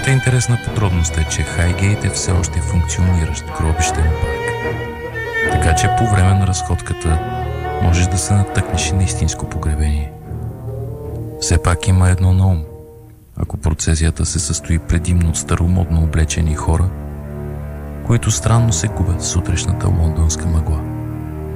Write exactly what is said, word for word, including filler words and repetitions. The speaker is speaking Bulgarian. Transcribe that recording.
Другата интересна подробност е, че Хайгейт е все още функциониращ гробищен парк. Така че по време на разходката можеш да се натъкнеш и на истинско погребение. Все пак има едно на ум. Ако процесията се състои предимно от старомодно облечени хора, които странно се губят в сутрешната лондонска мъгла.